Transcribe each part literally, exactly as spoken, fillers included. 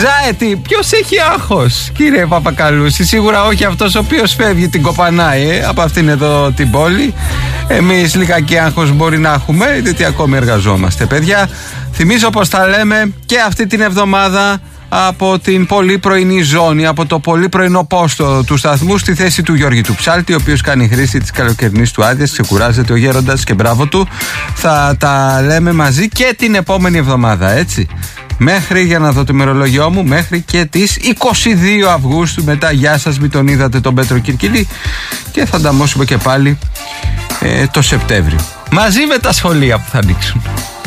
Anxiety. Ποιος έχει άγχος, κύριε Παπακαλούση? Σίγουρα όχι αυτός ο οποίος φεύγει, την κοπανάει ε, από αυτήν εδώ την πόλη. Εμείς λιγάκι άγχος μπορεί να έχουμε, διότι ακόμη εργαζόμαστε, παιδιά. Θυμίζω πως τα λέμε και αυτή την εβδομάδα από την πολύ πρωινή ζώνη, από το πολύ πρωινό πόστο του σταθμού, στη θέση του Γιώργη του Ψάλτη, ο οποίος κάνει χρήση της καλοκαιρινής του άδειας, ξεκουράζεται ο γέροντας και μπράβο του. Θα τα λέμε μαζί και την επόμενη εβδομάδα, έτσι. Μέχρι, για να δω το ημερολόγιό μου, μέχρι και τις είκοσι δύο Αυγούστου. Μετά, γεια σας, μην τον είδατε τον Πέτρο Κυρκυλή. Και θα ανταμώσουμε και πάλι ε, το Σεπτέμβριο. Μαζί με τα σχολεία που θα ανοίξουν.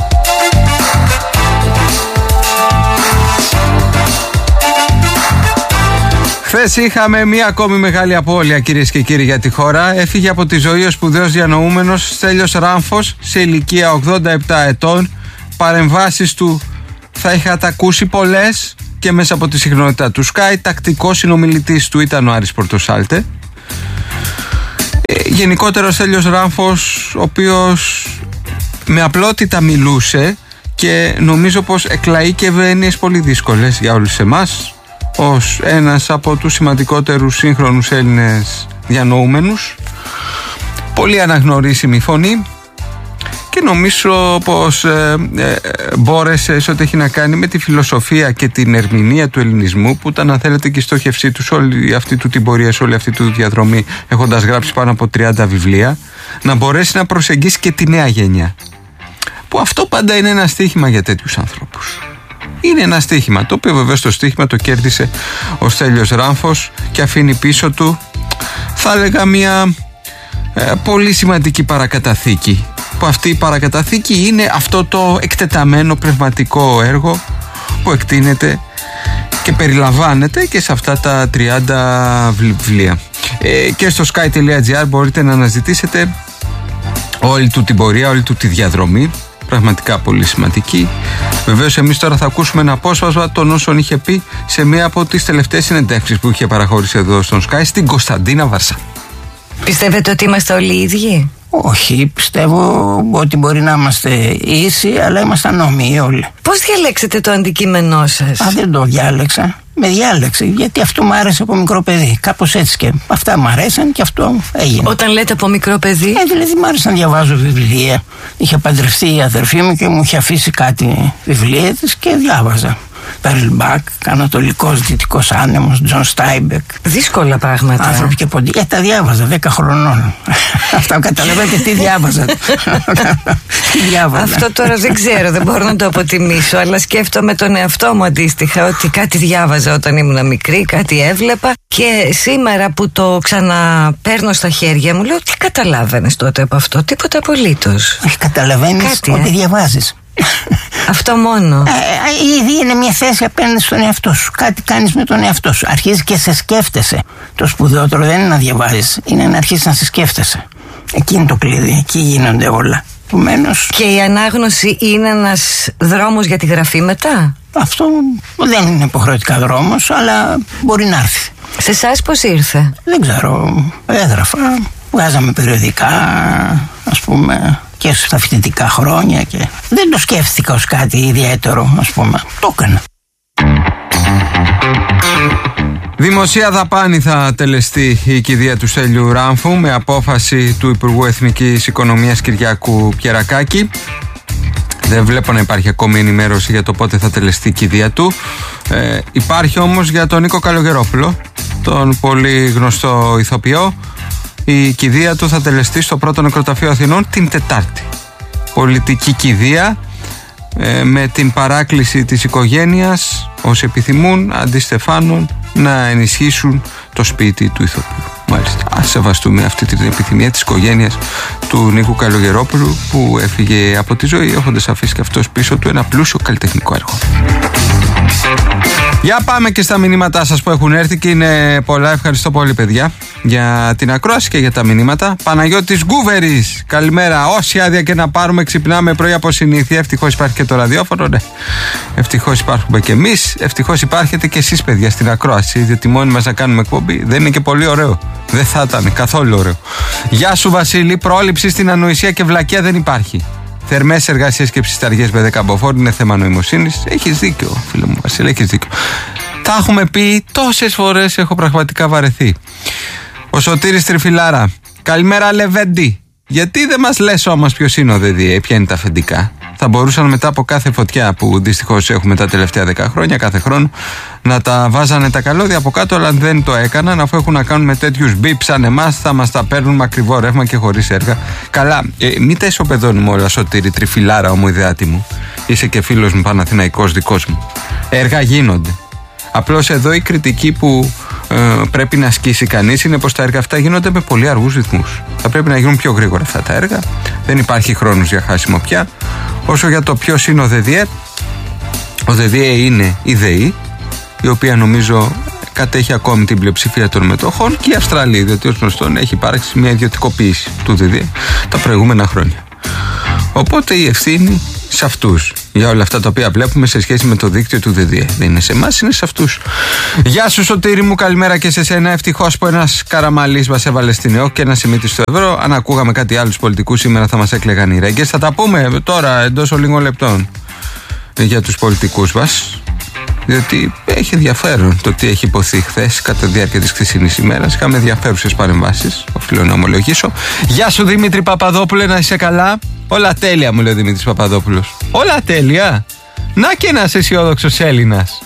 Χθες είχαμε μία ακόμη μεγάλη απώλεια, κυρίες και κύριοι, για τη χώρα. Έφυγε από τη ζωή ο σπουδαίος διανοούμενος Στέλιος Ράμφος σε ηλικία ογδόντα επτά ετών. Παρεμβάσεις του θα είχατε ακούσει πολλές και μέσα από τη συχνότητα του Sky. Τακτικός συνομιλητής του ήταν ο Άρης Πορτοσάλτε. Ε, γενικότερα ο Στέλιος Ράμφος, ο οποίος με απλότητα μιλούσε και νομίζω πως εκλαΐκευε έννοιες πολύ δύσκολες για όλους εμάς, ως ένας από τους σημαντικότερους σύγχρονους Έλληνες διανοούμενους. Πολύ αναγνωρίσιμη φωνή και νομίζω πως ε, ε, μπόρεσε σε ό,τι έχει να κάνει με τη φιλοσοφία και την ερμηνεία του ελληνισμού, που ήταν, αν θέλετε, και η στόχευσή του σε όλη αυτή του την πορεία, σε όλη αυτή του διαδρομή, έχοντας γράψει πάνω από τριάντα βιβλία, να μπορέσει να προσεγγίσει και τη νέα γενιά, που αυτό πάντα είναι ένα στοίχημα για τέτοιους ανθρώπους. Είναι ένα στοίχημα, το οποίο βεβαίως το στοίχημα το κέρδισε ο Στέλιος Ράμφος και αφήνει πίσω του, θα έλεγα, μια ε, πολύ σημαντική παρακαταθήκη, που αυτή η παρακαταθήκη είναι αυτό το εκτεταμένο πνευματικό έργο που εκτείνεται και περιλαμβάνεται και σε αυτά τα τριάντα βιβλία. Ε, και στο sky τελεία gr μπορείτε να αναζητήσετε όλη του την πορεία, όλη του τη διαδρομή. Πραγματικά πολύ σημαντική. Βεβαίως, εμείς τώρα θα ακούσουμε ένα απόσπασμα των όσων είχε πει σε μία από τις τελευταίες συνεντεύξεις που είχε παραχωρήσει εδώ στον Sky, στην Κωνσταντίνα Βαρσά. Πιστεύετε ότι είμαστε όλοι ίδιοι? Όχι, πιστεύω ότι μπορεί να είμαστε ίσοι, αλλά ήμασταν όμοιοι όλοι. Πώς διαλέξετε το αντικείμενό σας? Α, δεν το διάλεξα. Με διάλεξε, γιατί αυτό μου άρεσε από μικρό παιδί. Κάπως έτσι, και αυτά μου αρέσαν και αυτό έγινε. Όταν λέτε από μικρό παιδί? Ε, δηλαδή μου άρεσε να διαβάζω βιβλία. Είχε παντρευτεί η αδερφή μου και μου είχε αφήσει κάτι βιβλία της και διάβαζα. Περλμπακ, Ανατολικός Δυτικός Άνεμος, Τζον Στάιμπεκ. Δύσκολα πράγματα. Άνθρωποι και ποντί. Ε, τα διάβαζα δέκα χρονών. Αυτά καταλαβαίνετε τι διάβαζα. Τι διάβαζα. Αυτό τώρα δεν ξέρω, δεν μπορώ να το αποτιμήσω, αλλά σκέφτομαι τον εαυτό μου αντίστοιχα, ότι κάτι διάβαζα όταν ήμουν μικρή, κάτι έβλεπα, και σήμερα που το ξαναπαίρνω στα χέρια μου, λέω, τι καταλάβαινες τότε από αυτό? Τίποτα απολύτως. Όχι, καταλαβαίνεις ότι ε? διαβάζεις. Αυτό μόνο. Ε, ήδη είναι μια θέση απέναντι στον εαυτό σου. Κάτι κάνεις με τον εαυτό σου. Αρχίζεις και σε σκέφτεσαι. Το σπουδαιότερο δεν είναι να διαβάζεις, είναι να αρχίσεις να σε σκέφτεσαι. Εκεί είναι το κλειδί, εκεί γίνονται όλα. Επομένως... Και η ανάγνωση είναι ένας δρόμος για τη γραφή μετά? Αυτό δεν είναι υποχρεωτικά δρόμος, αλλά μπορεί να έρθει. Σε εσάς πώς ήρθε? Δεν ξέρω. Έγραφα, βγάζαμε περιοδικά, ας πούμε, και στα φοιτητικά χρόνια, και δεν το σκέφτηκα ως κάτι ιδιαίτερο, ας πούμε. Το έκανα. Δημοσία δαπάνη θα τελεστεί η κηδεία του Στέλιου Ράμφου με απόφαση του Υπουργού Εθνικής Οικονομίας Κυριάκου Πιερακάκη. Δεν βλέπω να υπάρχει ακόμη ενημέρωση για το πότε θα τελεστεί η κηδεία του. Ε, υπάρχει όμως για τον Νίκο Καλογερόπουλο, τον πολύ γνωστό ηθοποιό. Η κηδεία του θα τελεστεί στο Πρώτο Νεκροταφείο Αθηνών την Τετάρτη. Πολιτική κηδεία ε, με την παράκληση της οικογένειας, όσοι επιθυμούν, αντιστεφάνων, να ενισχύσουν το σπίτι του ηθοποιού. Μάλιστα, ας σεβαστούμε αυτή την επιθυμία της οικογένειας του Νίκου Καλογερόπουλου, που έφυγε από τη ζωή έχοντας αφήσει και αυτός πίσω του ένα πλούσιο καλλιτεχνικό έργο. Για πάμε και στα μηνύματά σας που έχουν έρθει και είναι πολλά. Ευχαριστώ πολύ, παιδιά, για την ακρόαση και για τα μηνύματα. Παναγιώτης Γκούβερης, καλημέρα. Όση άδεια και να πάρουμε, ξυπνάμε πρωί από συνήθεια. Ευτυχώς υπάρχει και το ραδιόφωνο, ναι. Ευτυχώς υπάρχουμε και εμείς. Ευτυχώς υπάρχετε και εσείς, παιδιά, στην ακρόαση. Διότι μόνοι μας να κάνουμε εκπομπή δεν είναι και πολύ ωραίο. Δεν θα ήταν καθόλου ωραίο. Γεια σου, Βασίλη. Πρόληψη στην ανοησία και βλακεία δεν υπάρχει. θερμές εργασίες και ψισταριές με δεκαμποφόρη είναι θέμα νοημοσύνης. Έχεις δίκιο, φίλε μου Βασίλη, έχεις δίκιο. Τα έχουμε πει τόσες φορές, έχω πραγματικά βαρεθεί. Ο Σωτήρης Τριφυλάρα. Καλημέρα, Λεβέντη. Γιατί δεν μας λες όμως ποιος είναι ο ΔΔΕ, ποια είναι τα αφεντικά? Θα μπορούσαν μετά από κάθε φωτιά που δυστυχώς έχουμε τα τελευταία δέκα χρόνια, κάθε χρόνο, να τα βάζανε τα καλώδια από κάτω, αλλά δεν το έκαναν, αφού έχουν να κάνουν με τέτοιους μπιπ σαν εμάς, θα μας τα παίρνουν με ακριβό ρεύμα και χωρίς έργα. Καλά, ε, μην τα ισοπεδώνουμε όλα, Σωτήρη Τριφυλάρα, ομοειδεάτη μου. Είσαι και φίλος μου, Παναθηναϊκός δικός μου. Έργα γίνονται. Απλώς εδώ η κριτική που ε, πρέπει να ασκήσει κανείς είναι πως τα έργα αυτά γίνονται με πολύ αργούς ρυθμούς. Θα πρέπει να γίνουν πιο γρήγορα αυτά τα έργα. Δεν υπάρχει χρόνος για χάσιμο πια. Όσο για το ποιος είναι ο ΔΔΕ, ο ΔΔΕ είναι η ΔΕΗ, η οποία νομίζω κατέχει ακόμη την πλειοψηφία των μετοχών, και η Αυστραλία, διότι ως γνωστόν έχει υπάρξει μια ιδιωτικοποίηση του ΔΔΕ τα προηγούμενα χρόνια. Οπότε η ευθύνη σε αυτούς για όλα αυτά τα οποία βλέπουμε σε σχέση με το δίκτυο του ΔΔΕ. Δεν είναι σε εμάς, είναι σε αυτούς. Γεια σου, Σωτήρη μου, καλημέρα και σε σένα. Ευτυχώς που ένας Καραμαλής μας έβαλε στην ΕΟΚ και ένα Σιμίτης στο ευρώ. Αν ακούγαμε κάτι άλλους πολιτικούς σήμερα θα μας έκλαιγαν οι ρέγγες. Θα τα πούμε τώρα εντός λίγων λεπτών για τους πολιτικούς μας, διότι έχει ενδιαφέρον το τι έχει υποθεί χθες κατά τη διάρκεια της χθεσινής ημέρας. Είχαμε ενδιαφέρουσες παρεμβάσεις, οφείλω να ομολογήσω. Γεια σου, Δημήτρη Παπαδόπουλε, να είσαι καλά? Όλα τέλεια, μου λέει ο Δημήτρης Παπαδόπουλος. Όλα τέλεια. Να και ένας αισιόδοξος Έλληνας.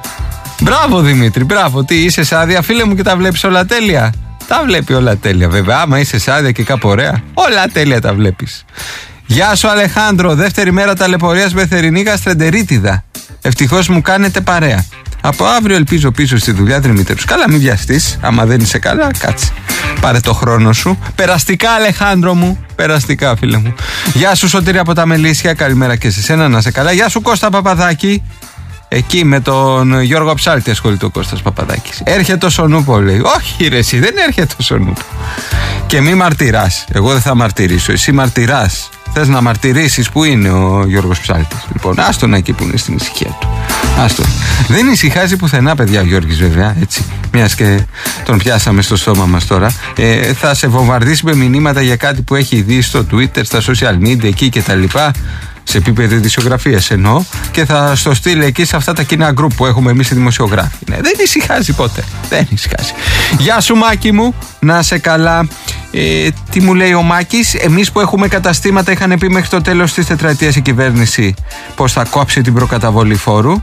Μπράβο, Δημήτρη, μπράβο. Τι, είσαι σε άδεια, φίλε μου, και τα βλέπεις όλα τέλεια? Τα βλέπει όλα τέλεια, βέβαια. Άμα είσαι σε άδεια και κάπου ωραία, όλα τέλεια τα βλέπεις. Γεια σου, Αλεχάνδρο. Δεύτερη μέρα ταλαιπωρίας με θερινή γαστρεντερίτιδα. Ευτυχώς μου κάνετε παρέα. Από αύριο ελπίζω πίσω στη δουλειά, Δημήτρη. Καλά, μην βιαστείς. Άμα δεν είσαι καλά, κάτσε. Πάρε το χρόνο σου. Περαστικά, Αλεχάνδρο μου. Περαστικά, φίλε μου. Γεια σου, Σωτήρη από τα Μελίσια. Καλημέρα και σε σένα, να σε καλά. Γεια σου, Κώστα Παπαδάκη. Εκεί με τον Γιώργο Ψάλτη ασχολείται ο Κώστας Παπαδάκης. Έρχεται ο Σονούπο, λέει. Όχι, ρε, εσύ, δεν έρχεται ο Σονούπο. Και μη μαρτυράς. Εγώ δεν θα μαρτυρήσω. Εσύ μαρτυράς. Θες να μαρτυρήσεις που είναι ο Γιώργος Ψάλτης? Λοιπόν, άστον εκεί που είναι στην ησυχία του. Άστον. Δεν ησυχάζει πουθενά, παιδιά, ο Γιώργης, βέβαια, έτσι. Μιας και τον πιάσαμε στο στόμα μας τώρα. Ε, θα σε βομβαρδίσει με μηνύματα για κάτι που έχει δει στο Twitter, στα social media, εκεί και τα λοιπά. Σε επίπεδο ειδησιογραφίας εννοώ, και θα στο στείλει εκεί σε αυτά τα κοινά γκρουπ που έχουμε εμείς οι δημοσιογράφοι. Ναι, δεν ησυχάζει ποτέ. Δεν ησυχάζει. Γεια σου, Μάκη μου, να σε καλά. Ε, τι μου λέει ο Μάκης? Εμείς που έχουμε καταστήματα, είχαν πει μέχρι το τέλος της τετραετίας η κυβέρνηση πως θα κόψει την προκαταβολή φόρου,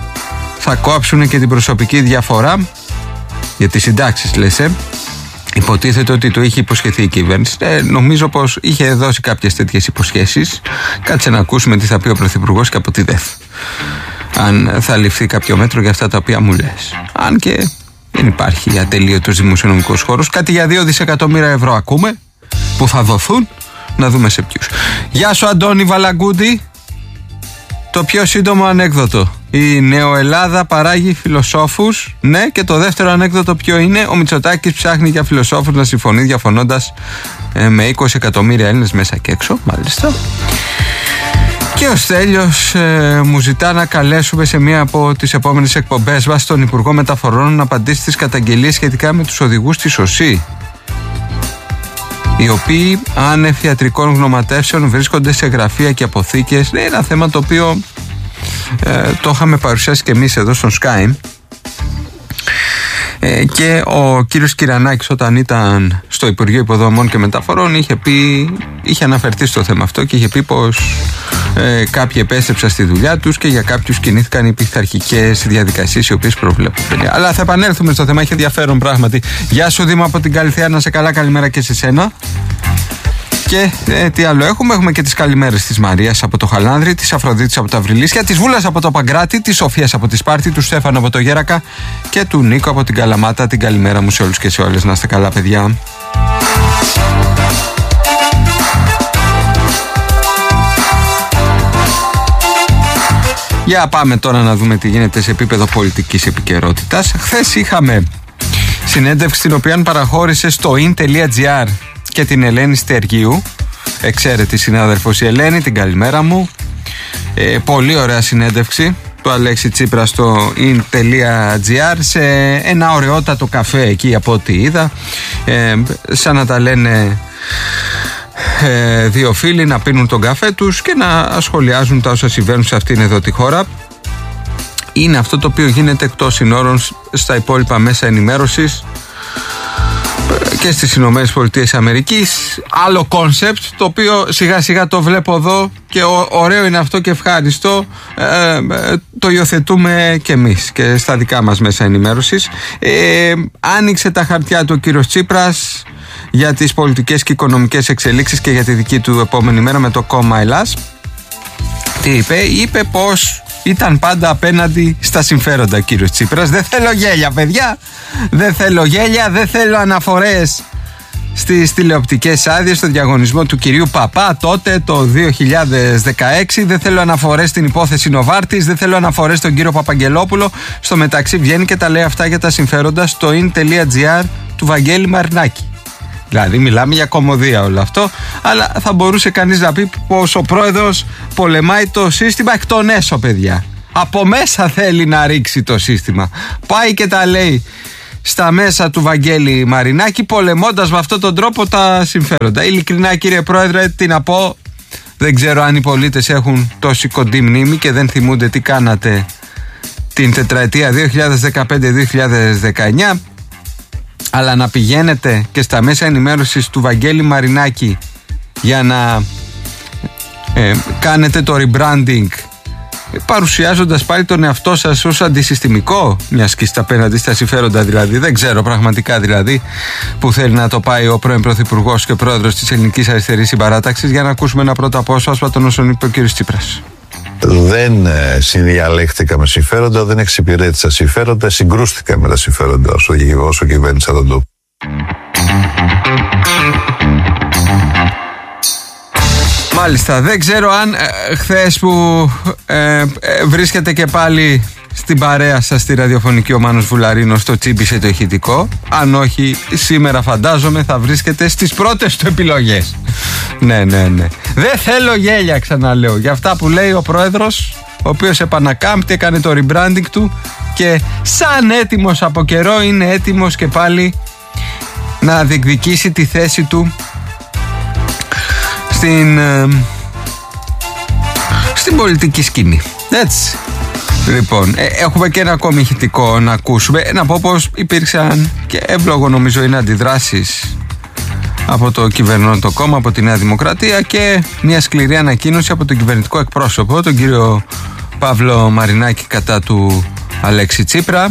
θα κόψουν και την προσωπική διαφορά για τις συντάξεις, λες, ε? Υποτίθεται ότι το είχε υποσχεθεί η κυβέρνηση. Ε, νομίζω πως είχε δώσει κάποιες τέτοιες υποσχέσεις. Κάτσε να ακούσουμε τι θα πει ο Πρωθυπουργός και από τη ΔΕΘ. Αν θα ληφθεί κάποιο μέτρο για αυτά τα οποία μου λες. Αν και δεν υπάρχει ατελείωτος δημοσιονομικός χώρος. Κάτι για δύο δισεκατομμύρια ευρώ ακούμε που θα δοθούν. Να δούμε σε ποιους. Γεια σου, Αντώνη Βαλαγκούντι. Το πιο σύντομο ανέκδοτο. Η Νεοελλάδα παράγει φιλοσόφους. Ναι, και το δεύτερο ανέκδοτο ποιο είναι? Ο Μητσοτάκης ψάχνει για φιλοσόφους να συμφωνεί διαφωνώντας ε, με είκοσι εκατομμύρια Έλληνες μέσα και έξω. Μάλιστα. Και ο Στέλιος ε, μου ζητά να καλέσουμε σε μία από τις επόμενες εκπομπές μας τον Υπουργό Μεταφορών να απαντήσει στις καταγγελίες σχετικά με τους οδηγούς της ΟΣΥ, οι οποίοι άνευ ιατρικών γνωματεύσεων βρίσκονται σε γραφεία και αποθήκες. Είναι ένα θέμα το οποίο ε, το είχαμε παρουσιάσει και εμείς εδώ στον Sky. Ε, και ο κύριος Κυρανάκης, όταν ήταν στο Υπουργείο Υποδομών και Μεταφορών, είχε, πει, είχε αναφερθεί στο θέμα αυτό και είχε πει πως ε, κάποιοι επέστρεψαν στη δουλειά τους και για κάποιους κινήθηκαν οι πειθαρχικές διαδικασίες οι οποίες προβλέπουν. Αλλά θα επανέλθουμε στο θέμα, έχει ενδιαφέρον πράγματι. Γεια σου, Δήμα από την Καλυθέα, να σε καλά, καλημέρα και σε σένα. Και ε, τι άλλο έχουμε? Έχουμε και τις καλημέρες της Μαρίας από το Χαλάνδρη, της Αφροδίτης από τα Βρυλίσια, της Βούλας από το Παγκράτη, της Σοφίας από τη Σπάρτη, του Στέφανο από το Γέρακα και του Νίκο από την Καλαμάτα. Την καλημέρα μου σε όλους και σε όλες. Να είστε καλά, παιδιά. Για πάμε τώρα να δούμε τι γίνεται σε επίπεδο πολιτικής επικαιρότητας. Χθες είχαμε συνέντευξη την οποία παραχώρησε στο in.gr και την Ελένη Στεργίου, εξαίρετη συνάδελφος η Ελένη, την καλημέρα μου. Ε, πολύ ωραία συνέντευξη του Αλέξη Τσίπρα στο in.gr σε ένα ωραιότατο καφέ εκεί από ό,τι είδα, ε, σαν να τα λένε ε, δύο φίλοι να πίνουν τον καφέ τους και να σχολιάζουν τα όσα συμβαίνουν σε αυτήν εδώ τη χώρα. Είναι αυτό το οποίο γίνεται εκτός συνόρων στα υπόλοιπα μέσα ενημέρωσης και στις Ηνωμένες Πολιτείες Αμερικής. Άλλο κόνσεπτ, το οποίο σιγά σιγά το βλέπω εδώ και ωραίο είναι αυτό και ευχάριστο. ε, ε, το υιοθετούμε και εμείς και στα δικά μας μέσα ενημέρωσης. ε, Άνοιξε τα χαρτιά του ο κύριος Τσίπρας για τις πολιτικές και οικονομικές εξελίξεις και για τη δική του επόμενη μέρα με το κόμμα Ελλάς. Τι είπε? Είπε πως ήταν πάντα απέναντι στα συμφέροντα κύριος Τσίπρας. Δεν θέλω γέλια, παιδιά. Δεν θέλω γέλια, δεν θέλω αναφορές στις τηλεοπτικές άδειες, στο διαγωνισμό του κυρίου Παπά τότε το δύο χιλιάδες δεκαέξι. Δεν θέλω αναφορές στην υπόθεση Νοβάρτης. Δεν θέλω αναφορές στον κύριο Παπαγγελόπουλο. Στο μεταξύ βγαίνει και τα λέει αυτά για τα συμφέροντα στο in.gr του Βαγγέλη Μαρινάκη. Δηλαδή μιλάμε για κωμωδία όλο αυτό, αλλά θα μπορούσε κανείς να πει πως ο πρόεδρος πολεμάει το σύστημα εκ των έσω, παιδιά. Από μέσα θέλει να ρίξει το σύστημα. Πάει και τα λέει στα μέσα του Βαγγέλη Μαρινάκη, πολεμώντας με αυτόν τον τρόπο τα συμφέροντα. Ειλικρινά, κύριε πρόεδρε, τι να πω, δεν ξέρω αν οι πολίτες έχουν τόση κοντή μνήμη και δεν θυμούνται τι κάνατε την τετραετία δύο χιλιάδες δεκαπέντε δύο χιλιάδες δεκαεννιά. Αλλά να πηγαίνετε και στα μέσα ενημέρωσης του Βαγγέλη Μαρινάκη για να ε, κάνετε το rebranding, παρουσιάζοντας πάλι τον εαυτό σας ως αντισυστημικό, μιας και είστε απέναντι στα συμφέροντα δηλαδή. Δεν ξέρω πραγματικά δηλαδή που θέλει να το πάει ο πρώην Πρωθυπουργός και πρόεδρος της Ελληνικής Αριστερής Συμπαράταξης. Για να ακούσουμε ένα πρώτο απόσπασμα των όσων είπε ο κ. Τσίπρας. Δεν ε, συνδιαλέχτηκα με συμφέροντα, δεν εξυπηρέτησα συμφέροντα, συγκρούστηκα με τα συμφέροντα όσο, όσο κυβέρνησα τον τόπο. Μάλιστα, δεν ξέρω αν ε, χθες που ε, ε, βρίσκεται και πάλι στην παρέα σας στη ραδιοφωνική ο Μάνος Βουλαρίνος το τσίμπησε το ηχητικό. Αν όχι, σήμερα φαντάζομαι θα βρίσκεται στις πρώτες του επιλογές. Ναι, ναι, ναι. Δεν θέλω γέλια, ξαναλέω, για αυτά που λέει ο πρόεδρος, ο οποίος επανακάμπτει, έκανε το rebranding του και σαν έτοιμος από καιρό είναι έτοιμος και πάλι να διεκδικήσει τη θέση του στην, ε, στην πολιτική σκηνή. Έτσι. Λοιπόν, ε, έχουμε και ένα ακόμη ηχητικό να ακούσουμε. Να πω πως υπήρξαν και εύλογο νομίζω είναι αντιδράσεις από το κυβερνώντο κόμμα, από τη Νέα Δημοκρατία και μια σκληρή ανακοίνωση από τον κυβερνητικό εκπρόσωπο, τον κύριο Παύλο Μαρινάκη, κατά του Αλέξη Τσίπρα,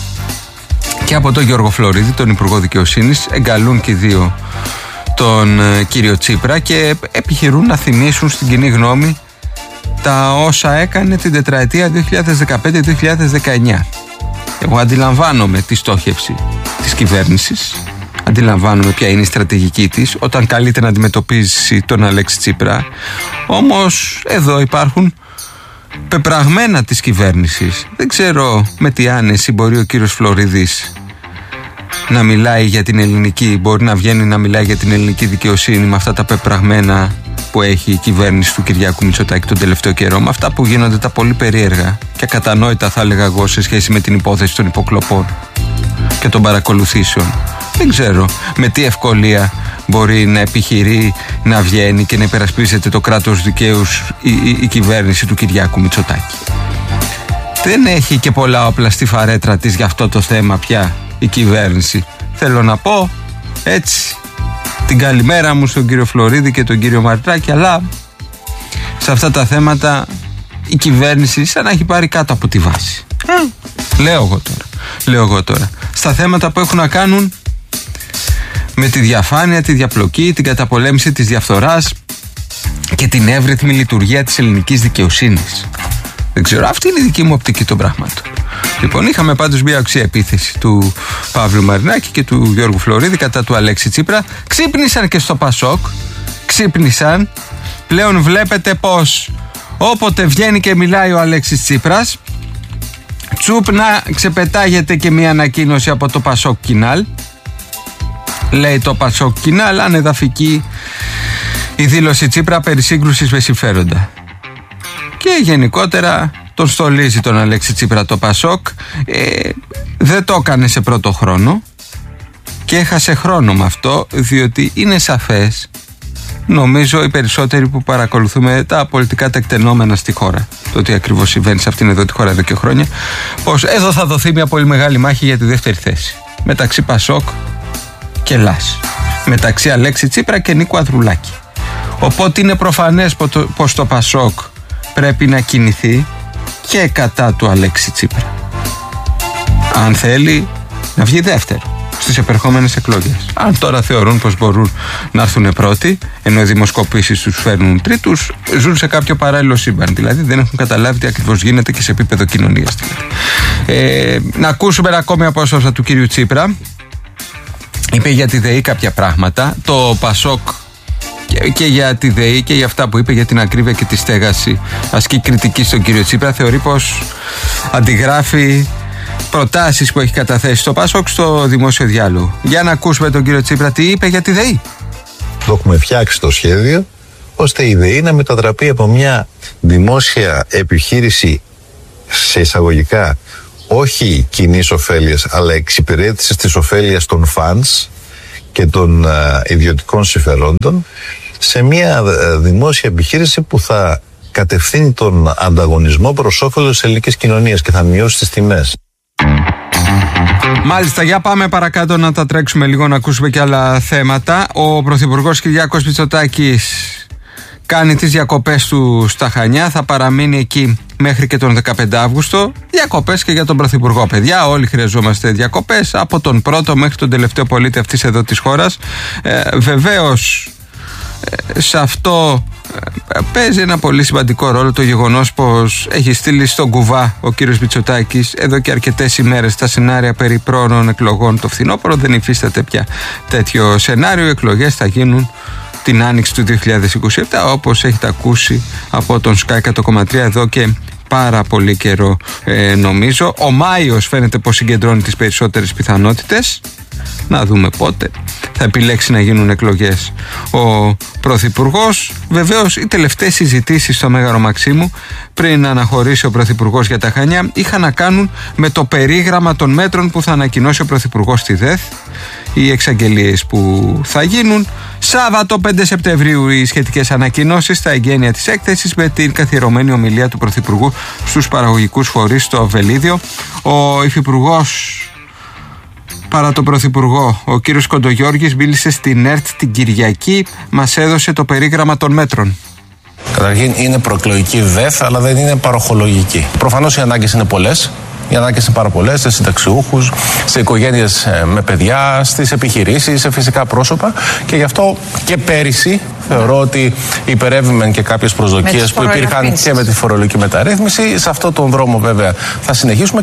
και από τον Γιώργο Φλωρίδη, τον Υπουργό Δικαιοσύνης. Εγκαλούν και οι δύο τον ε, κύριο Τσίπρα και επιχειρούν να θυμίσουν στην κοινή γνώμη τα όσα έκανε την τετραετία δύο χιλιάδες δεκαπέντε δύο χιλιάδες δεκαεννιά. Εγώ αντιλαμβάνομαι τη στόχευση της κυβέρνησης, αντιλαμβάνομαι ποια είναι η στρατηγική της όταν καλείται να αντιμετωπίσει τον Αλέξη Τσίπρα. Όμως εδώ υπάρχουν πεπραγμένα της κυβέρνησης. Δεν ξέρω με τι άνεση μπορεί ο κύριος Φλωρίδης να μιλάει για την ελληνική, μπορεί να βγαίνει να μιλάει για την ελληνική δικαιοσύνη με αυτά τα πεπραγμένα που έχει η κυβέρνηση του Κυριάκου Μητσοτάκη τον τελευταίο καιρό, με αυτά που γίνονται τα πολύ περίεργα και ακατανόητα, θα έλεγα εγώ, σε σχέση με την υπόθεση των υποκλοπών και των παρακολουθήσεων. Δεν ξέρω με τι ευκολία μπορεί να επιχειρεί να βγαίνει και να υπερασπίζεται το κράτος δικαίου η, η, η κυβέρνηση του Κυριάκου Μητσοτάκη. Δεν έχει και πολλά όπλα στη φαρέτρα της για αυτό το θέμα πια η κυβέρνηση. Θέλω να πω έτσι την καλημέρα μου στον κύριο Φλωρίδη και τον κύριο Μαρινάκη, αλλά σε αυτά τα θέματα η κυβέρνηση σαν να έχει πάρει κάτω από τη βάση. Ε, λέω εγώ τώρα. Λέω εγώ τώρα. Στα θέματα που έχουν να κάνουν με τη διαφάνεια, τη διαπλοκή, την καταπολέμηση της διαφθοράς και την εύρυθμη λειτουργία της ελληνικής δικαιοσύνης. Δεν ξέρω, αυτή είναι η δική μου οπτική των πραγμάτων. Λοιπόν, είχαμε πάντως μια οξία επίθεση του Παύλου Μαρινάκη και του Γιώργου Φλωρίδη κατά του Αλέξη Τσίπρα. Ξύπνησαν και στο Πασόκ, ξύπνησαν. Πλέον βλέπετε πως όποτε βγαίνει και μιλάει ο Αλέξης Τσίπρας, τσουπ να ξεπετάγεται και μια ανακοίνωση από το Πασόκ Κινάλ. Λέει το Πασόκ Κινάλ, ανεδαφική η δήλωση Τσίπρα περί σύγκρουσης με συμφέροντα. Και γενικότερα τον στολίζει τον Αλέξη Τσίπρα το Πασόκ. ε, Δεν το έκανε σε πρώτο χρόνο και έχασε χρόνο με αυτό, διότι είναι σαφές νομίζω οι περισσότεροι που παρακολουθούμε τα πολιτικά τεκτενόμενα στη χώρα, το τι ακριβώς συμβαίνει σε αυτήν εδώ τη χώρα εδώ και χρόνια, πως εδώ θα δοθεί μια πολύ μεγάλη μάχη για τη δεύτερη θέση μεταξύ Πασόκ και Λάς, μεταξύ Αλέξη Τσίπρα και Νίκου Ανδρουλάκη. Οπότε είναι προφανές πως το Πασόκ πρέπει να κινηθεί και κατά του Αλέξη Τσίπρα, αν θέλει να βγει δεύτερο στις επερχόμενες εκλογές. Αν τώρα θεωρούν πως μπορούν να έρθουν πρώτοι, ενώ οι δημοσκοπήσεις τους φέρνουν τρίτους, ζουν σε κάποιο παράλληλο σύμπαν. Δηλαδή δεν έχουν καταλάβει τι ακριβώς γίνεται και σε επίπεδο κοινωνίας. Ε, να ακούσουμε ακόμη απόσπασμα του κύριου Τσίπρα. Είπε για τη ΔΕΗ κάποια πράγματα. Το Πασόκ και, και για τη ΔΕΗ και για αυτά που είπε για την ακρίβεια και τη στέγαση ασκεί κριτική στον κύριο Τσίπρα. Θεωρεί πως αντιγράφει προτάσεις που έχει καταθέσει το Πασόκ στο δημόσιο διάλογο. Για να ακούσουμε τον κύριο Τσίπρα τι είπε για τη ΔΕΗ. Το έχουμε φτιάξει το σχέδιο ώστε η ΔΕΗ να μετατραπεί από μια δημόσια επιχείρηση, σε εισαγωγικά όχι κοινής ωφέλειας, αλλά εξυπηρέτησης της ωφέλειας των φανς και των α, ιδιωτικών συμφερόντων, σε μια α, δημόσια επιχείρηση που θα κατευθύνει τον ανταγωνισμό προς όφελος της ελληνικής κοινωνίας και θα μειώσει τις τιμές. Μάλιστα, για πάμε παρακάτω να τα τρέξουμε λίγο, να ακούσουμε και άλλα θέματα. Ο Πρωθυπουργός Κυριάκος Μητσοτάκης κάνει τις διακοπές του στα Χανιά, θα παραμείνει εκεί μέχρι και τον δεκαπέντε Αύγουστο. Διακοπές και για τον Πρωθυπουργό, παιδιά. Όλοι χρειαζόμαστε διακοπές, από τον πρώτο μέχρι τον τελευταίο πολίτη αυτής εδώ της χώρας. Ε, βεβαίως, ε, σε αυτό ε, παίζει ένα πολύ σημαντικό ρόλο το γεγονός πως έχει στείλει στον κουβά ο κύριος Μητσοτάκης εδώ και αρκετές ημέρες τα σενάρια περί πρόωρων εκλογών το φθινόπωρο. Δεν υφίσταται πια τέτοιο σενάριο. Οι εκλογές θα γίνουν την άνοιξη του δύο χιλιάδες είκοσι επτά, όπως έχετε ακούσει από τον Sky εκατό κόμμα τρία εδώ και πάρα πολύ καιρό, ε, νομίζω. Ο Μάιος φαίνεται πως συγκεντρώνει τις περισσότερες πιθανότητες. Να δούμε πότε θα επιλέξει να γίνουν εκλογές ο Πρωθυπουργός. Βεβαίως, οι τελευταίες συζητήσεις στο Μέγαρο Μαξίμου πριν να αναχωρήσει ο Πρωθυπουργός για τα Χανιά είχαν να κάνουν με το περίγραμμα των μέτρων που θα ανακοινώσει ο Πρωθυπουργός στη ΔΕΘ, οι εξαγγελίες που θα γίνουν. Σάββατο πέντε Σεπτεμβρίου οι σχετικές ανακοινώσεις στα εγγένεια της έκθεσης με την καθιερωμένη ομιλία του Πρωθυπουργού στους παραγωγικούς φορείς στο Βελίδιο. Ο Υφυπουργός παρά τον Πρωθυπουργό, ο κύριος Κοντογιώργης, μίλησε στην ΕΡΤ την Κυριακή, μας έδωσε το περίγραμμα των μέτρων. Καταρχήν είναι προεκλογική ΔΕΘ, αλλά δεν είναι παροχολογική. Προφανώς οι ανάγκες είναι πολλές. Οι ανάγκες είναι πάρα πολλές, σε συνταξιούχους, σε οικογένειες με παιδιά, στις επιχειρήσεις, σε φυσικά πρόσωπα. Και γι' αυτό και πέρυσι θεωρώ ότι υπερεύημεν και κάποιες προσδοκίες που υπήρχαν και με τη φορολογική μεταρρύθμιση. Σε αυτόν τον δρόμο βέβαια θα συνεχίσουμε.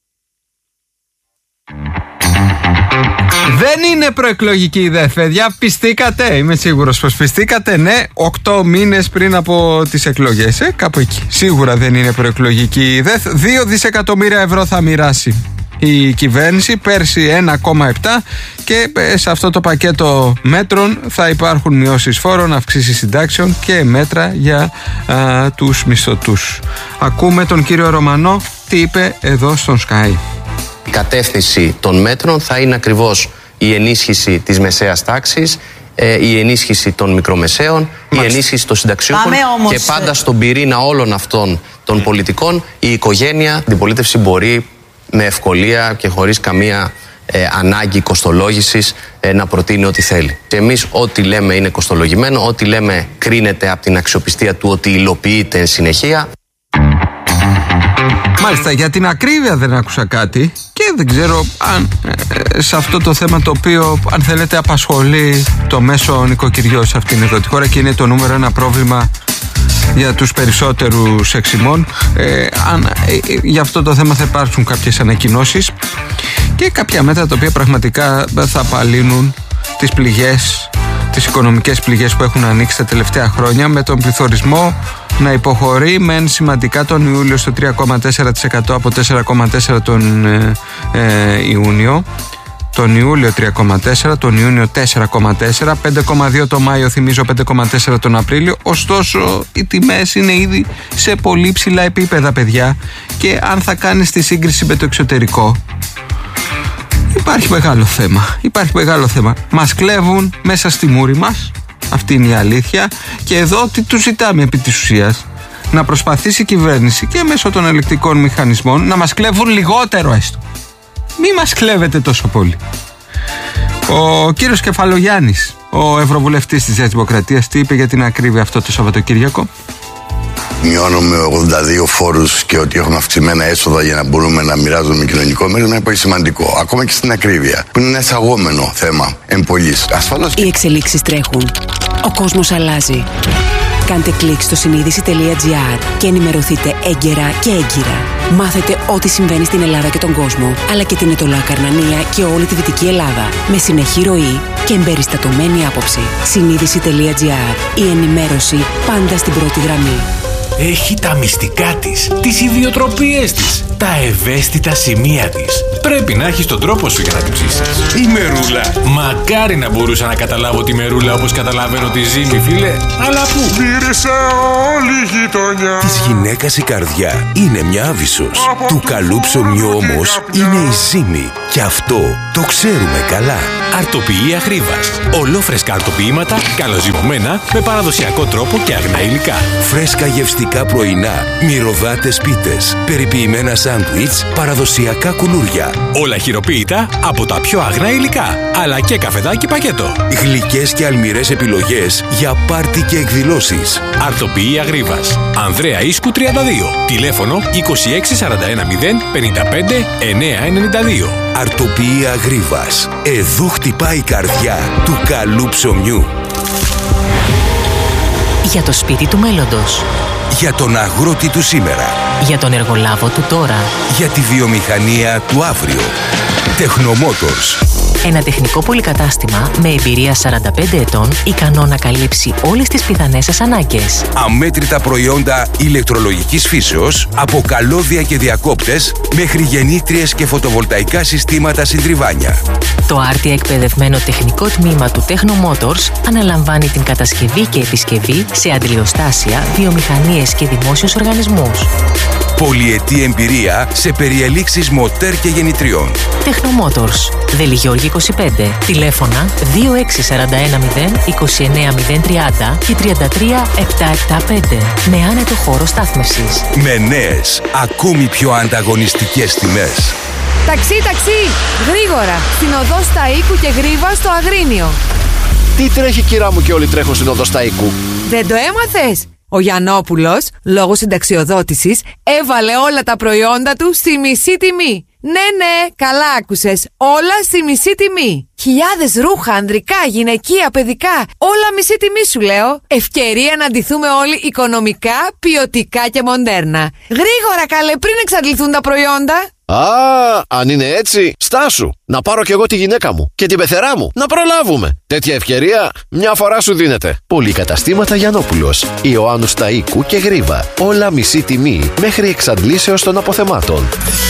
Δεν είναι προεκλογική η ΔΕΘ, παιδιά. Πιστήκατε, είμαι σίγουρος πως πιστήκατε. Ναι, οκτώ μήνες πριν από τις εκλογές, ε, κάπου εκεί. Σίγουρα δεν είναι προεκλογική η ΔΕΘ. Δύο δισεκατομμύρια ευρώ θα μοιράσει η κυβέρνηση, πέρσι ένα κόμμα επτά, και σε αυτό το πακέτο μέτρων θα υπάρχουν μειώσεις φόρων, αυξήσεις συντάξεων και μέτρα για α, τους μισθωτούς. Ακούμε τον κύριο Ρωμανό τι είπε εδώ στον Sky. Η κατεύθυνση των μέτρων θα είναι ακριβώς η ενίσχυση της μεσαίας τάξης, η ενίσχυση των μικρομεσαίων, Μάλιστα. η ενίσχυση των συνταξιούχων όμως... και πάντα στον πυρήνα όλων αυτών των πολιτικών η οικογένεια, την πολίτευση μπορεί με ευκολία και χωρίς καμία ε, ανάγκη κοστολόγησης ε, να προτείνει ό,τι θέλει. Και εμείς ό,τι λέμε είναι κοστολογημένο, ό,τι λέμε κρίνεται από την αξιοπιστία του ότι υλοποιείται εν συνεχεία. Μάλιστα, για την ακρίβεια δεν άκουσα κάτι και δεν ξέρω αν ε, σε αυτό το θέμα το οποίο, αν θέλετε, απασχολεί το μέσο νοικοκυριό σε αυτήν εδώ τη χώρα και είναι το νούμερο ένα πρόβλημα για τους περισσότερους εξημών. Ε, αν, ε, για αυτό το θέμα θα υπάρξουν κάποιες ανακοινώσεις και κάποια μέτρα τα οποία πραγματικά θα απαλύνουν τις πληγές, τις οικονομικές πληγές που έχουν ανοίξει τα τελευταία χρόνια, με τον πληθωρισμό να υποχωρεί μεν σημαντικά τον Ιούλιο στο τρία κόμμα τέσσερα τοις εκατό από τέσσερα κόμμα τέσσερα τον ε, ε, Ιούνιο, τον Ιούλιο τρία κόμμα τέσσερα, τον Ιούνιο τέσσερα κόμμα τέσσερα, πέντε κόμμα δύο το Μάιο, θυμίζω πέντε κόμμα τέσσερα τον Απρίλιο. Ωστόσο οι τιμές είναι ήδη σε πολύ ψηλά επίπεδα, παιδιά, και αν θα κάνεις τη σύγκριση με το εξωτερικό, υπάρχει μεγάλο θέμα. Υπάρχει μεγάλο θέμα. Μας κλέβουν μέσα στη μούρη μας Αυτή είναι η αλήθεια. Και εδώ τι του ζητάμε επί της ουσίας? Να προσπαθήσει η κυβέρνηση και μέσω των ελεκτικών μηχανισμών να μας κλέβουν λιγότερο έστω. Μη μας κλέβετε τόσο πολύ. Ο κύριος Κεφαλογιάννης, ο ευρωβουλευτής της Νέας Δημοκρατίας, τι είπε για την ακρίβεια αυτό το Σαββατοκύριακο? Μειώνουμε ογδόντα δύο φόρους και ότι έχουμε αυξημένα έσοδα για να μπορούμε να μοιράζουμε κοινωνικό μέλλον είναι πολύ σημαντικό. Ακόμα και στην ακρίβεια, που είναι ένα εισαγόμενο θέμα εμπολής. Ασφαλώς. Οι εξελίξεις τρέχουν. Ο κόσμος αλλάζει. Κάντε κλικ στο συνείδηση τελεία τζι άρ και ενημερωθείτε έγκαιρα και έγκυρα. Μάθετε ό,τι συμβαίνει στην Ελλάδα και τον κόσμο, αλλά και την Αιτωλοακαρνανία και όλη τη Δυτική Ελλάδα. Με συνεχή ροή και εμπεριστατωμένη άποψη. συνείδηση τελεία τζι άρ. Η ενημέρωση πάντα στην πρώτη γραμμή. Έχει τα μυστικά της, τις ιδιοτροπίες της, τα ευαίσθητα σημεία της. Πρέπει να έχεις τον τρόπο σου για να την ψήσεις. Η μερούλα. Μακάρι να μπορούσα να καταλάβω τη μερούλα όπως καταλαβαίνω τη ζύμη, φίλε. Αλλά πού? Μύρισε όλη η γειτονιά. Της γυναίκας η καρδιά είναι μια άβυσσος. Του καλού ψωμιού όμως είναι η ζύμη. Και αυτό το ξέρουμε καλά. Αρτοποιεία Γρίβας. Ολόφρεσκα αρτοποιήματα, καλοζυμωμένα, με παραδοσιακό τρόπο και αγνά υλικά. Φρέσκα γευστικά πρωινά, μυρωδάτες πίτες, περιποιημένα σάντουιτς, παραδοσιακά κουλούρια. Όλα χειροποίητα από τα πιο αγνά υλικά, αλλά και καφεδάκι πακέτο. Γλυκές και αλμυρές επιλογές για πάρτι και εκδηλώσεις. Αρτοποιεία Γρίβας. Ανδρέα Ίσκου τριάντα δύο. Τηλέφωνο είκοσι έξι σαράντα ένα μηδέν πενήντα πέντε εννιακόσια ενενήντα δύο. Αρτοποιεία Γρίβας. Εδώ χτυπάει η καρδιά του καλού ψωμιού. Για το σπίτι του μέλλοντος. Για τον αγρότη του σήμερα. Για τον εργολάβο του τώρα. Για τη βιομηχανία του αύριο. Τεχνομότορς. Ένα τεχνικό πολυκατάστημα με εμπειρία σαράντα πέντε ετών, ικανό να καλύψει όλες τις πιθανές σας ανάγκες. Αμέτρητα προϊόντα ηλεκτρολογικής φύσεως, από καλώδια και διακόπτες, μέχρι γεννήτριες και φωτοβολταϊκά συστήματα συντριβάνια. Το άρτια εκπαιδευμένο τεχνικό τμήμα του Tecnomotors αναλαμβάνει την κατασκευή και επισκευή σε αντιλιοστάσια, βιομηχανίες και δημόσιους οργανισμούς. Πολυετή εμπειρία σε περιελήξεις μοτέρ και γεννητριών. Tecnomotors. Δελιγιώργη είκοσι πέντε. Τηλέφωνα δύο έξι σαράντα ένα μηδέν είκοσι εννέα μηδέν τριάντα και τριάντα τρία επτακόσια εβδομήντα πέντε. Με άνετο χώρο στάθμευσης. Με νέες, ακόμη πιο ανταγωνιστικές τιμές. Ταξί, ταξί! Γρήγορα! Στην οδό Σταΐκου και Γρίβα στο Αγρίνιο. Τι τρέχει, κυρά μου, και όλοι τρέχουν στην οδό Σταΐκου? Δεν το έμαθες? Ο Γιαννόπουλος, λόγω συνταξιοδότησης, έβαλε όλα τα προϊόντα του στη μισή τιμή. Ναι, ναι, καλά άκουσες. Όλα στη μισή τιμή. Χιλιάδες ρούχα, ανδρικά, γυναικεία, παιδικά. Όλα μισή τιμή σου λέω. Ευκαιρία να ντυθούμε όλοι οικονομικά, ποιοτικά και μοντέρνα. Γρήγορα καλέ, πριν εξαντληθούν τα προϊόντα. Α, αν είναι έτσι, στάσου. Να πάρω κι εγώ τη γυναίκα μου και την πεθερά μου. Να προλάβουμε. Τέτοια ευκαιρία μια φορά σου δίνεται. Πολυκαταστήματα Γιαννόπουλος, Ιωάννου Σταΐκου και Γρίβα. Όλα μισή τιμή μέχρι εξαντλήσεως των αποθεμάτων.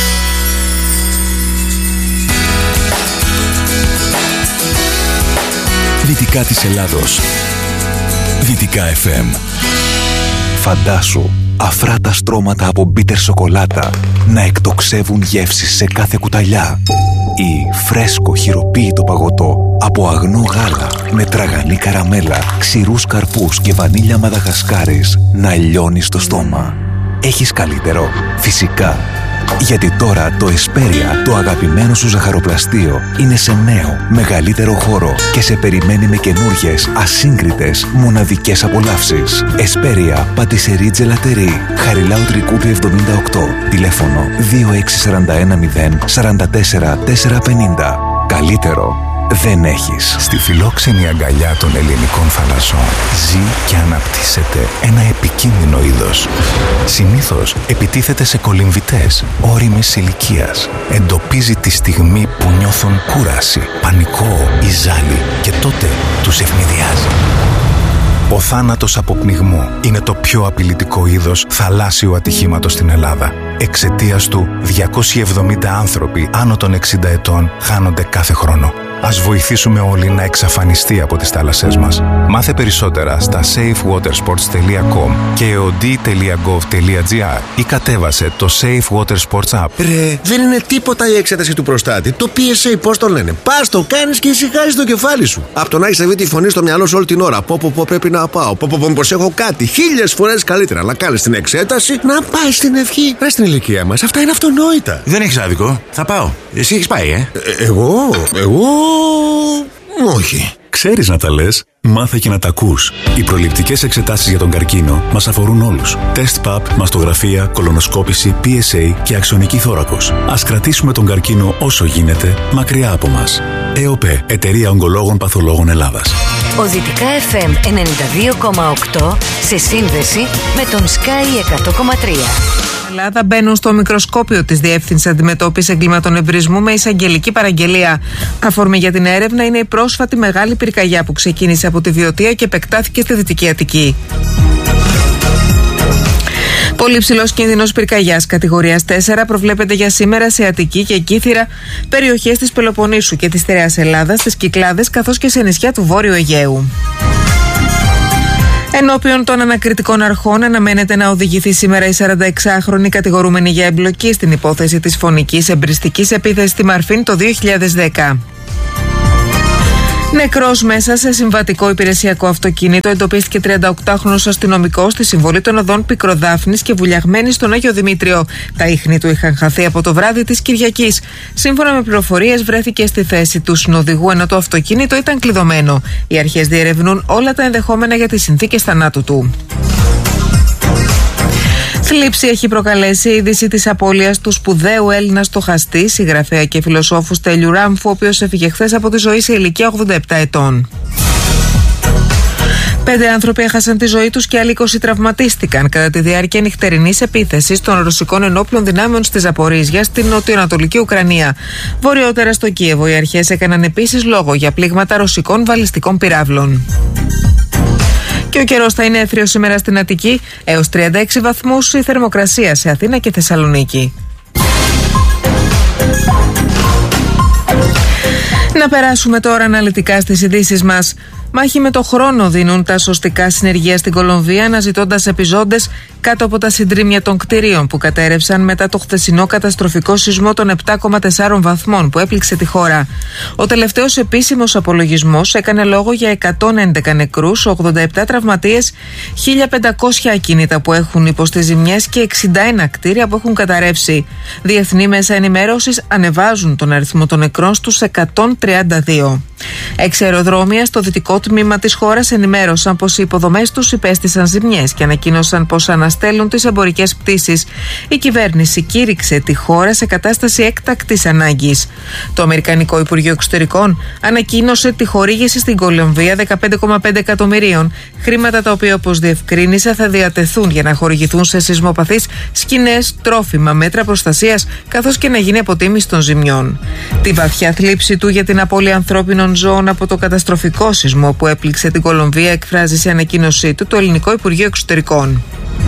Δυτικά της Ελλάδος. Δυτικά εφ εμ. Φαντάσου αφράτα στρώματα από μπίτερ σοκολάτα να εκτοξεύουν γεύσεις σε κάθε κουταλιά, ή φρέσκο χειροποίητο παγωτό από αγνό γάλα με τραγανή καραμέλα, ξηρούς καρπούς και βανίλια μαδαγασκάρης να λιώνει στο στόμα. Έχεις καλύτερο? Φυσικά. Γιατί τώρα το Εσπέρια, το αγαπημένο σου ζαχαροπλαστείο, είναι σε νέο, μεγαλύτερο χώρο και σε περιμένει με καινούργιες, ασύγκριτες, μοναδικές απολαύσεις. Εσπέρια, πατησερί τζελατερί, Χαριλάου Τρικούπη εβδομήντα οκτώ, τηλέφωνο δύο έξι σαράντα ένα μηδέν σαράντα τέσσερα τετρακόσια πενήντα. Καλύτερο δεν έχεις. Στη φιλόξενη αγκαλιά των ελληνικών θαλασσών ζει και αναπτύσσεται ένα επικίνδυνο είδος. Συνήθως επιτίθεται σε κολυμβητές όριμης ηλικίας. Εντοπίζει τη στιγμή που νιώθουν κούραση, πανικό ή ζάλι και τότε τους ευνηδιάζει. Ο θάνατος από πνιγμό είναι το πιο απειλητικό είδος θαλάσσιου ατυχήματος στην Ελλάδα. Εξαιτίας του, διακόσιοι εβδομήντα άνθρωποι άνω των εξήντα ετών χάνονται κάθε χρόνο. Ας βοηθήσουμε όλοι να εξαφανιστεί από τις θάλασσές μας. Μάθε περισσότερα στα safe water sports τελεία com και e o d τελεία gov τελεία g r ή κατέβασε το Safe Water Sports App. Ρε, δεν είναι τίποτα η εξέταση του προστάτη. Το πι ες έι, πώς το λένε. Πας, το κάνεις και ησυχάζεις το κεφάλι σου. Από το να έχεις αυτή τη φωνή στο μυαλό σου όλη την ώρα. Πω, πω, πω, πρέπει να πάω. Πω, πω, πω, πως έχω κάτι. Χίλιες φορές καλύτερα να κάνεις την εξέταση, να πάει στην ευχή. Ρε, στην ηλικία μας, αυτά είναι αυτονόητα. Δεν έχεις άδικο. Θα πάω. Εσύ έχεις πάει, ε. ε εγώ, εγώ. Όχι. Ξέρεις να τα λες, μάθε και να τα ακούς. Οι προληπτικές εξετάσεις για τον καρκίνο μας αφορούν όλους. Τεστ παπ, μαστογραφία, κολονοσκόπηση, πι ες έι και αξονική θώρακος. Ας κρατήσουμε τον καρκίνο όσο γίνεται μακριά από μας. ΕΟΠΕ, Εταιρεία Ογκολόγων Παθολόγων Ελλάδας. Ο Δυτικά εφ εμ ενενήντα δύο κόμμα οκτώ σε σύνδεση με τον Sky εκατό κόμμα τρία. Ελλάδα μπαίνουν στο μικροσκόπιο της Διεύθυνσης Αντιμετώπισης Εγκλήματων Εμπρισμού με εισαγγελική παραγγελία. Αφορμή για την έρευνα είναι η πρόσφατη μεγάλη πυρκαγιά που ξεκίνησε από τη Βιωτία και επεκτάθηκε στη Δυτική Αττική. Πολύ ψηλός κίνδυνος πυρκαγιάς κατηγορίας τέσσερα προβλέπεται για σήμερα σε Αττική και Κύθυρα, περιοχές της Πελοποννήσου και της Στερεάς Ελλάδας, στις Κυκλάδες καθώς και σε νησιά του Βόρειου Αιγαίου. Ενώπιον των ανακριτικών αρχών αναμένεται να οδηγηθεί σήμερα η σαρανταεξάχρονη κατηγορούμενη για εμπλοκή στην υπόθεση της φωνικής εμπριστικής επίθεσης στη Μαρφίν το δύο χιλιάδες δέκα. Νεκρός μέσα σε συμβατικό υπηρεσιακό αυτοκίνητο εντοπίστηκε τριανταοκτάχρονος αστυνομικός στη συμβολή των οδών Πικροδάφνης και Βουλιαγμένη στον Άγιο Δημήτριο. Τα ίχνη του είχαν χαθεί από το βράδυ της Κυριακής. Σύμφωνα με πληροφορίες, βρέθηκε στη θέση του συνοδηγού ενώ το αυτοκίνητο ήταν κλειδωμένο. Οι αρχές διερευνούν όλα τα ενδεχόμενα για τις συνθήκες θανάτου του. Θλίψη έχει προκαλέσει η είδηση της απώλειας του σπουδαίου Έλληνα στοχαστή, συγγραφέα και φιλοσόφου Στέλιου Ράμφου, ο οποίος έφυγε χθες από τη ζωή σε ηλικία ογδόντα επτά ετών. Πέντε άνθρωποι έχασαν τη ζωή τους και άλλοι είκοσι τραυματίστηκαν κατά τη διάρκεια νυχτερινής επίθεσης των ρωσικών ενόπλων δυνάμεων στη Ζαπορίζια, στην νοτιοανατολική Ουκρανία. Βορειότερα στο Κίεβο, οι αρχές έκαναν επίσης λόγο για πλήγματα ρωσικών βαλιστικών πυράβλων. Και ο καιρός θα είναι έθριος σήμερα στην Αττική, έως τριάντα έξι βαθμούς η θερμοκρασία σε Αθήνα και Θεσσαλονίκη. Να περάσουμε τώρα αναλυτικά στις ειδήσεις μας. Μάχη με το χρόνο δίνουν τα σωστικά συνεργεία στην Κολομβία, αναζητώντας επιζώντες κάτω από τα συντρίμμια των κτηρίων που κατέρευσαν μετά το χθεσινό καταστροφικό σεισμό των επτά κόμμα τέσσερα βαθμών που έπληξε τη χώρα. Ο τελευταίος επίσημος απολογισμός έκανε λόγο για εκατόν έντεκα νεκρούς, ογδόντα επτά τραυματίες, χίλια πεντακόσια ακίνητα που έχουν υποστεί ζημιές και εξήντα ένα κτίρια που έχουν καταρρεύσει. Διεθνή μέσα ενημέρωσης ανεβάζουν τον αριθμό των νεκρών στους εκατόν τριάντα δύο. Έξι αεροδρόμια στο δυτικό τμήμα της χώρας ενημέρωσαν πως οι υποδομές τους υπέστησαν ζημιές και ανακοίνωσαν πως αναστέλουν τις εμπορικές πτήσεις. Η κυβέρνηση κήρυξε τη χώρα σε κατάσταση έκτακτης ανάγκης. Το Αμερικανικό Υπουργείο Εξωτερικών ανακοίνωσε τη χορήγηση στην Κολομβία δεκαπέντε κόμμα πέντε εκατομμυρίων, χρήματα τα οποία, όπως διευκρίνησε, θα διατεθούν για να χορηγηθούν σε σεισμοπαθείς σκηνές, τρόφιμα, μέτρα προστασίας, καθώς και να γίνει αποτίμηση των ζημιών. Τη βαθιά θλίψη του για την απώλεια ανθρώπινων ζώων από το καταστροφικό σεισμό που έπληξε την Κολομβία εκφράζει σε ανακοίνωσή του το Ελληνικό Υπουργείο Εξωτερικών.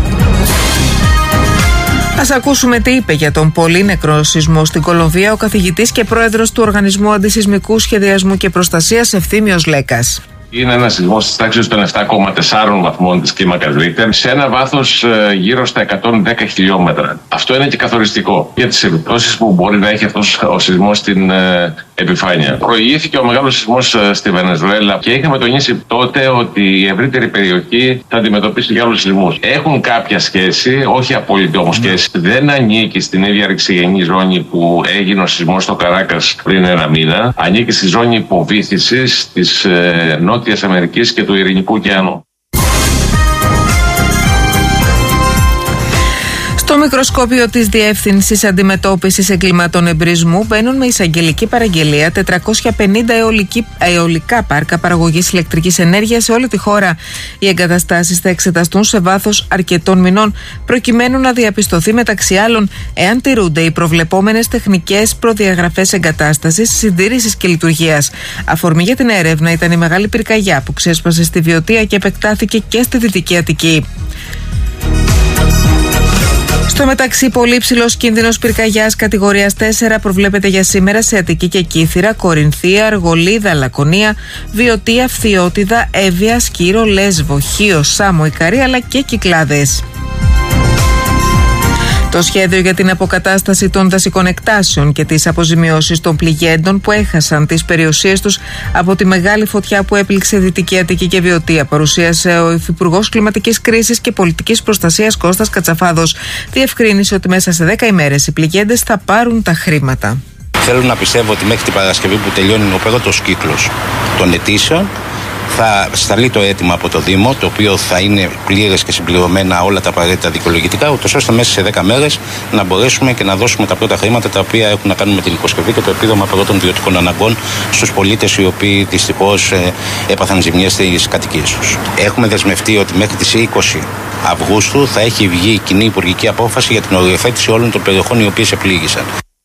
Ας ακούσουμε τι είπε για τον πολύ νεκρό σεισμό στην Κολομβία ο καθηγητής και πρόεδρος του Οργανισμού Αντισεισμικού Σχεδιασμού και Προστασίας Ευθύμιος Λέκας. Είναι ένα σεισμό τη τάξη των επτά κόμμα τέσσερα βαθμών τη κλίμακα Ρίκτερ σε ένα βάθος ε, γύρω στα εκατόν δέκα χιλιόμετρα. Αυτό είναι και καθοριστικό για τις επιπτώσεις που μπορεί να έχει αυτός ο σεισμός στην ε, επιφάνεια. Προηγήθηκε ο μεγάλος σεισμός ε, στη Βενεζουέλα και είχαμε τονίσει τότε ότι η ευρύτερη περιοχή θα αντιμετωπίσει και άλλους σεισμούς. Έχουν κάποια σχέση, όχι απόλυτη όμως σχέση. Mm. Δεν ανήκει στην ίδια ρηξιγενή ζώνη που έγινε ο σεισμός στο Καράκας πριν ένα μήνα. Ανήκει στη ζώνη υποβύθισης της ε, Νότιας Αμερικής και του Ειρηνικού ωκεανού. Στο μικροσκόπιο της Διεύθυνσης Αντιμετώπισης Εγκλήματων Εμπρισμού μπαίνουν με εισαγγελική παραγγελία τετρακόσια πενήντα αιωλική, αιωλικά πάρκα παραγωγής ηλεκτρικής ενέργειας σε όλη τη χώρα. Οι εγκαταστάσεις θα εξεταστούν σε βάθος αρκετών μηνών, προκειμένου να διαπιστωθεί μεταξύ άλλων εάν τηρούνται οι προβλεπόμενες τεχνικές προδιαγραφές εγκατάστασης, συντήρησης και λειτουργίας. Αφορμή για την έρευνα ήταν η μεγάλη πυρκαγιά που ξέσπασε στη Βιωτία και επεκτάθηκε και στη Δυτική Αττική. Στο μεταξύ, πολύ ψηλός κίνδυνος πυρκαγιάς κατηγορίας τέσσερα προβλέπεται για σήμερα σε Αττική και Κύθυρα, Κορινθία, Αργολίδα, Λακωνία, Βιωτία, Φθιώτιδα, Εύβοια, Σκύρο, Λέσβο, Χίο, Σάμο, Ικαρία αλλά και Κυκλάδες. Το σχέδιο για την αποκατάσταση των δασικών εκτάσεων και τις αποζημιώσεις των πληγέντων που έχασαν τις περιουσίες τους από τη μεγάλη φωτιά που έπληξε Δυτική Αττική και Βιωτία παρουσίασε ο Υφυπουργός Κλιματικής Κρίσης και Πολιτικής Προστασίας Κώστας Κατσαφάδος. Διευκρίνησε ότι μέσα σε δέκα ημέρες οι πληγέντες θα πάρουν τα χρήματα. Θέλω να πιστεύω ότι μέχρι την Παρασκευή που τελειώνει ο πρώτος κύκλος των αιτήσεων θα σταλεί το αίτημα από το Δήμο, το οποίο θα είναι πλήρες και συμπληρωμένα όλα τα απαραίτητα δικαιολογητικά, ούτως ώστε μέσα σε δέκα μέρες να μπορέσουμε και να δώσουμε τα πρώτα χρήματα τα οποία έχουν να κάνουν με την υποσκευή και το επίδομα πρώτων βιωτικών αναγκών στους πολίτες οι οποίοι δυστυχώς ε, έπαθαν ζημιές στις κατοικίες τους. Έχουμε δεσμευτεί ότι μέχρι τις είκοσι Αυγούστου θα έχει βγει η κοινή υπουργική απόφαση για την οριοθέτηση όλων των περιοχών οι οποίες επλήγησαν.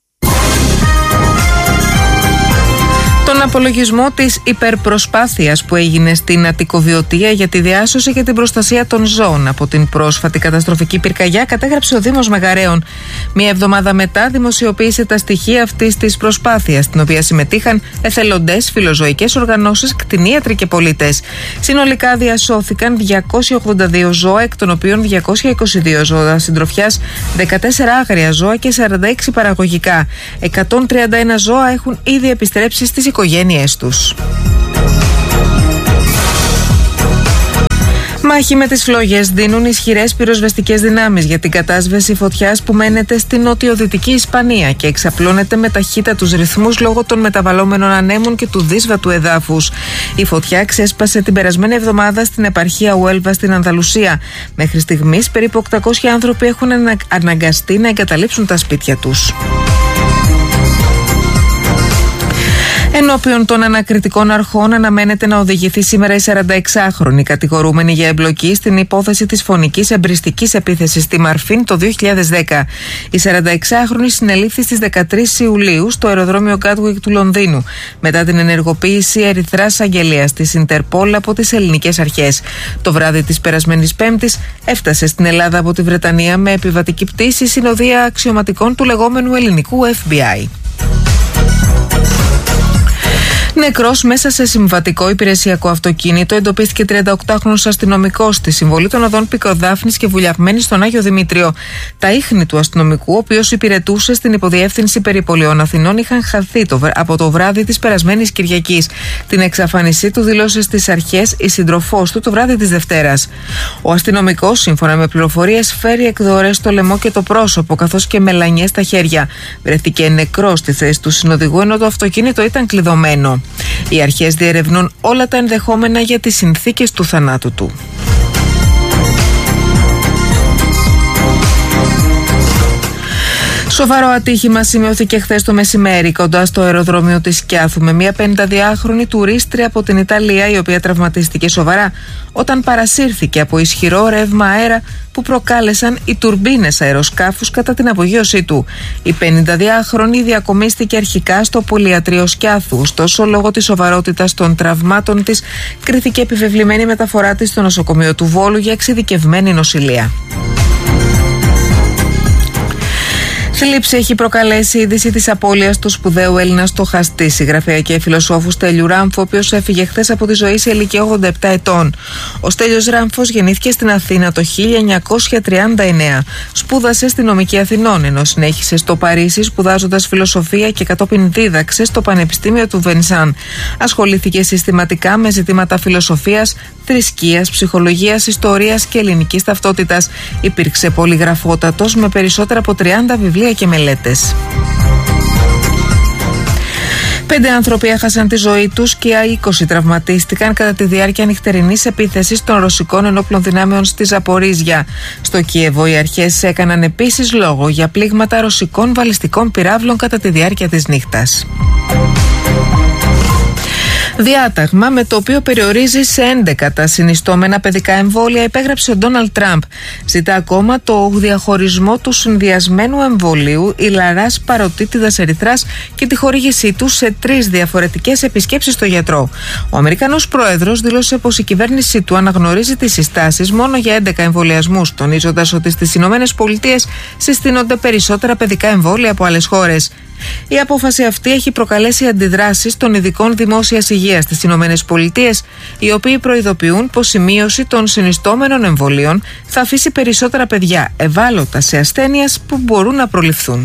Τον απολογισμό της υπερπροσπάθειας που έγινε στην Αττικοβιωτία για τη διάσωση και την προστασία των ζώων από την πρόσφατη καταστροφική πυρκαγιά κατέγραψε ο Δήμος Μεγαρέων. Μία εβδομάδα μετά δημοσιοποίησε τα στοιχεία αυτής της προσπάθειας, στην οποία συμμετείχαν εθελοντές, φιλοζωικές οργανώσεις, κτηνίατροι και πολίτες. Συνολικά διασώθηκαν διακόσια ογδόντα δύο ζώα, εκ των οποίων διακόσια είκοσι δύο ζώα συντροφιάς, δεκατέσσερα άγρια ζώα και σαράντα έξι παραγωγικά. εκατόν τριάντα ένα ζώα έχουν ήδη επιστρέψει στις οικογένειές τους. Μάχη με τις φλόγες δίνουν ισχυρές πυροσβεστικές δυνάμεις για την κατάσβεση φωτιάς που μένεται στην νοτιοδυτική Ισπανία και εξαπλώνεται με ταχύτατους ρυθμούς λόγω των μεταβαλλόμενων ανέμων και του δύσβατου εδάφους. Η φωτιά ξέσπασε την περασμένη εβδομάδα στην επαρχία Ουέλβα στην Ανδαλουσία. Μέχρι στιγμής περίπου οκτακόσιοι άνθρωποι έχουν αναγκαστεί να εγκαταλείψουν τα σπίτια τους. Ενώπιον των ανακριτικών αρχών αναμένεται να οδηγηθεί σήμερα η σαρανταεξάχρονη κατηγορούμενη για εμπλοκή στην υπόθεση της φωνικής εμπριστικής επίθεσης στη Μαρφίν το δύο χιλιάδες δέκα. Η σαρανταεξάχρονη συνελήφθη στις δεκατρείς Ιουλίου στο αεροδρόμιο Γκάτουικ του Λονδίνου μετά την ενεργοποίηση ερυθράς αγγελίας της Ιντερπόλ από τις ελληνικές αρχές. Το βράδυ της περασμένης Πέμπτης έφτασε στην Ελλάδα από τη Βρετανία με επιβατική πτήση συνοδεία αξιωματικών του λεγόμενου ελληνικού Εφ Μπι Άι. Νεκρός μέσα σε συμβατικό υπηρεσιακό αυτοκίνητο εντοπίστηκε τριανταοκτάχρονος αστυνομικός στη συμβολή των οδών Πικροδάφνης και Βουλιαγμένη στον Άγιο Δημήτριο. Τα ίχνη του αστυνομικού, ο οποίος υπηρετούσε στην υποδιεύθυνση περιπολιών Αθηνών, είχαν χαθεί το, από το βράδυ της περασμένης Κυριακής. Την εξαφάνισή του δήλωσε στις αρχές η σύντροφός του το βράδυ της Δευτέρας. Ο αστυνομικός, σύμφωνα με πληροφορίες, φέρει εκδορές στο λαιμό και το πρόσωπο, καθώς και μελανιές στα χέρια. Βρέθηκε νεκρός στη θέση του συνοδηγού, ενώ το αυτοκίνητο ήταν κλειδωμένο. Οι αρχές διερευνούν όλα τα ενδεχόμενα για τις συνθήκες του θανάτου του. Σοβαρό ατύχημα σημειώθηκε χθες το μεσημέρι κοντά στο αεροδρόμιο της Σκιάθου με μια πενηνταδυάχρονη τουρίστρια από την Ιταλία, η οποία τραυματίστηκε σοβαρά όταν παρασύρθηκε από ισχυρό ρεύμα αέρα που προκάλεσαν οι τουρμπίνες αεροσκάφους κατά την απογείωσή του. Η πενηνταδυάχρονη διακομίστηκε αρχικά στο πολυιατρείο Σκιάθου, ωστόσο λόγω της σοβαρότητας των τραυμάτων της κρίθηκε επιβεβλημένη μεταφορά της στο νοσοκομείο του Βόλου για εξειδικευμένη νοσηλεία. Θλίψη έχει προκαλέσει η είδηση της απώλειας του σπουδαίου Έλληνα στοχαστή, συγγραφέα και φιλοσόφου Στέλιου Ράμφου, ο οποίος έφυγε χθες από τη ζωή σε ηλικία ογδόντα επτά ετών. Ο Στέλιος Ράμφος γεννήθηκε στην Αθήνα το χίλια εννιακόσια τριάντα εννέα. Σπούδασε στη Νομική Αθηνών, ενώ συνέχισε στο Παρίσι σπουδάζοντας φιλοσοφία και κατόπιν δίδαξε στο Πανεπιστήμιο του Βενσάν. Ασχολήθηκε συστηματικά με ζητήματα φιλοσοφίας, θρησκείας, ψυχολογίας, ιστορίας και ελληνικής ταυτότητας. Υπήρξε πολυγραφότατος με περισσότερα από τριάντα βιβλία και μελέτες. Πέντε άνθρωποι έχασαν τη ζωή τους και είκοσι τραυματίστηκαν κατά τη διάρκεια νυχτερινής επίθεσης των ρωσικών ενόπλων δυνάμεων στη Ζαπορίζια. Στο Κίεβο οι αρχές έκαναν επίσης λόγο για πλήγματα ρωσικών βαλιστικών πυράβλων κατά τη διάρκεια της νύχτας. Διάταγμα με το οποίο περιορίζει σε έντεκα τα συνιστόμενα παιδικά εμβόλια υπέγραψε ο Ντόναλντ Τραμπ. Ζητά ακόμα το διαχωρισμό του συνδυασμένου εμβολίου ηλαράς παροτίτιδας ερυθράς και τη χορήγησή του σε τρεις διαφορετικές επισκέψεις στο γιατρό. Ο Αμερικανός πρόεδρος δήλωσε πως η κυβέρνησή του αναγνωρίζει τις συστάσεις μόνο για έντεκα εμβολιασμούς, τονίζοντας ότι στις Ηνωμένες Πολιτείες συστήνονται περισσότερα παιδικά εμβόλια από άλλες χώρες. Η απόφαση αυτή έχει προκαλέσει αντιδράσεις των ειδικών δημόσιας υγείας στις Ηνωμένες Πολιτείες, οι οποίοι προειδοποιούν πως η μείωση των συνιστόμενων εμβολίων θα αφήσει περισσότερα παιδιά ευάλωτα σε ασθένειες που μπορούν να προληφθούν.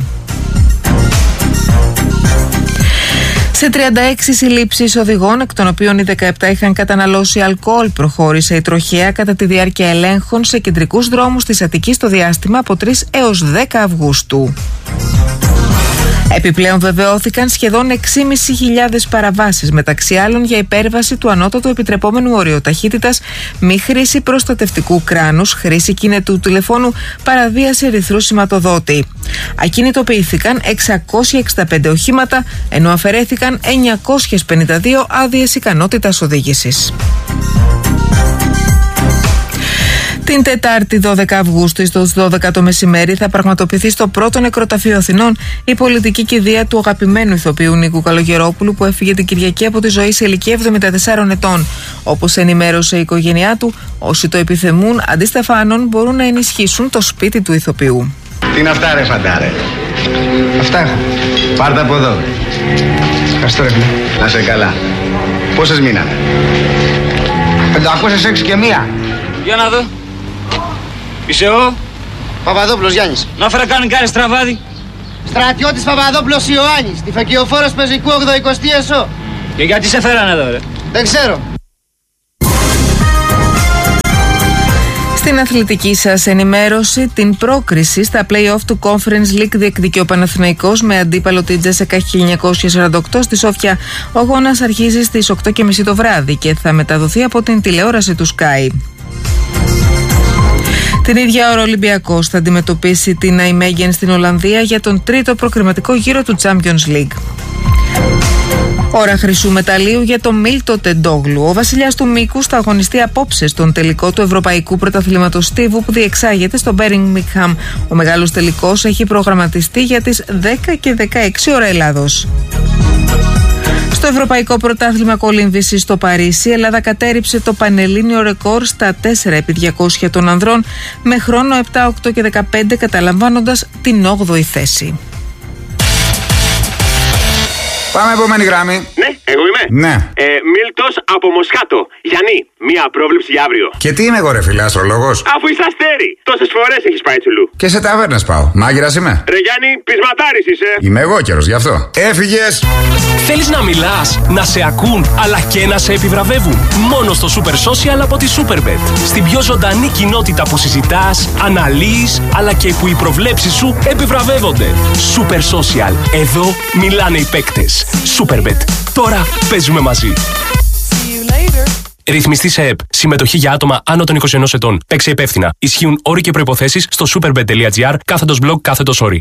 Σε τριάντα έξι συλλήψεις οδηγών, εκ των οποίων οι δεκαεπτά είχαν καταναλώσει αλκοόλ, προχώρησε η τροχέα κατά τη διάρκεια ελέγχων σε κεντρικούς δρόμους της Αττικής στο διάστημα από τρεις έως δέκα Αυγούστου. Επιπλέον βεβαιώθηκαν σχεδόν έξι χιλιάδες πεντακόσιες παραβάσεις, μεταξύ άλλων για υπέρβαση του ανώτατου επιτρεπόμενου όριου ταχύτητας, μη χρήση προστατευτικού κράνους, χρήση κινητού τηλεφώνου, παραβίαση ερυθρού σηματοδότη. Ακινητοποιήθηκαν εξακόσια εξήντα πέντε οχήματα, ενώ αφαιρέθηκαν εννιακόσιες πενήντα δύο άδειες ικανότητας οδήγησης. Την Τετάρτη δώδεκα Αυγούστου στις δώδεκα το μεσημέρι θα πραγματοποιηθεί στο πρώτο νεκροταφείο Αθηνών η πολιτική κηδεία του αγαπημένου ηθοποιού Νίκου Καλογερόπουλου, που έφυγε την Κυριακή από τη ζωή σε ηλικία εβδομήντα τεσσάρων ετών. Όπως ενημέρωσε η οικογένειά του, όσοι το επιθυμούν αντί στεφάνων μπορούν να ενισχύσουν το σπίτι του ηθοποιού. Τι είναι αυτά ρε φαντάρε? Αυτά έχω. Πάρτα από εδώ. Ευχαριστώ ρε φίλε. Να σε καλά. Πόσες μείνανε? πεντακόσιες έξι και μία. Για να δω. Είσαι εγώ? Παπαδόπουλος Γιάννης. Να φέρα κάνει κάνει στραβάδι. Στρατιώτης Παπαδόπουλος Ιωάννης. Τυφεκιοφόρος πεζικού ογδοηκοστή ΕΣΟ. Και γιατί σε φέρανε εδώ ρε? Δεν ξέρω. Στην αθλητική σας ενημέρωση, την πρόκριση στα play-off του Conference League διεκδικεί ο Παναθηναϊκός με αντίπαλο την Τζέσσεκα χίλια εννιακόσια σαράντα οκτώ στη Σόφια. Ο αγώνας αρχίζει στις οκτώ και μισή το βράδυ και θα μεταδοθεί από την τηλεόραση του Sky. Την ίδια ώρα ο Ολυμπιακός θα αντιμετωπίσει την Ναϊμέγεν στην Ολλανδία για τον τρίτο προκριματικό γύρο του Champions League. Ώρα χρυσού μεταλλίου για τον Μίλτο Τεντόγλου. Ο βασιλιάς του Μήκους θα αγωνιστεί απόψε στον τελικό του Ευρωπαϊκού Πρωταθλήματος Στίβου που διεξάγεται στο Birmingham. Ο μεγάλος τελικός έχει προγραμματιστεί για τις δέκα και δεκαέξι ώρα Ελλάδος. Στο Ευρωπαϊκό Πρωτάθλημα Κολύμβησης στο Παρίσι, η Ελλάδα κατέρριψε το πανελλήνιο ρεκόρ στα τέσσερα επί διακόσια των ανδρών με χρόνο επτά, οκτώ και δεκαπέντε, καταλαμβάνοντας την όγδοη θέση. Πάμε επόμενη γράμμη. Ναι, εγώ είμαι. Ναι. Ε, Μίλτος από Μοσχάτο. Γιάννη, μία πρόβλεψη για αύριο. Και τι είμαι εγώ ρε φίλε, αστρολόγος? Αφού είσαι αστέρι, τόσες φορές έχεις πάει τσουλού. Και σε ταβέρνες πάω. Μάγειρας είμαι. Ρε Γιάννη, πεισματάρης είσαι. Είμαι εγώ καιρός γι' αυτό. Έφυγες. Θέλεις να μιλάς, να σε ακούν, αλλά και να σε επιβραβεύουν? Μόνο στο Super Social από τη Superbet. Στην πιο ζωντανή κοινότητα που συζητάς, αναλύεις, αλλά και που οι προβλέψεις σου επιβραβεύονται. Super Social. Εδώ μιλάνε οι παίκτες. Superbet. Τώρα παίζουμε μαζί. Ρυθμιστή σε ΕΠ. Συμμετοχή για άτομα άνω των είκοσι ενός ετών. Παίξε υπεύθυνα. Ισχύουν όροι και προϋποθέσεις στο superbet.gr κάθετος blog κάθετος όροι.